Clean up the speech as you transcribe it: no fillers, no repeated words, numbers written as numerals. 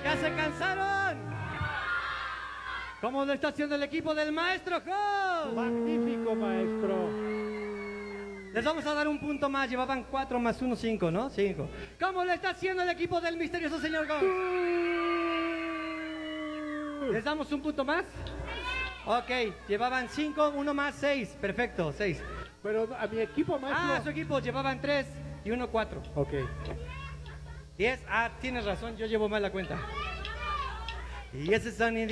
¿Ya se cansaron? ¿Cómo lo está haciendo el equipo del maestro Jo? Magnífico, maestro. Les vamos a dar un punto más. Llevaban 4 más 1, 5, ¿no? 5. ¿Cómo lo está haciendo el equipo del misterioso señor Gong? ¿Les damos un punto más? Ok, llevaban 5, 1 más 6. Perfecto, 6. Pero a mi equipo, maestro. Ah, su equipo llevaban 3 y 1, 4. Ok. 10. Ah, tienes razón, yo llevo mal la cuenta. Y ese sonido.